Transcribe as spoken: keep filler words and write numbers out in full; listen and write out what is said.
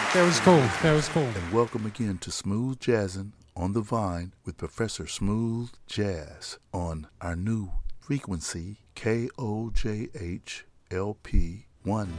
That was cool. That was cool. And welcome again to Smooth Jazzin' on the Vine with Professor Smooth Jazz on our new frequency, K O J H L P one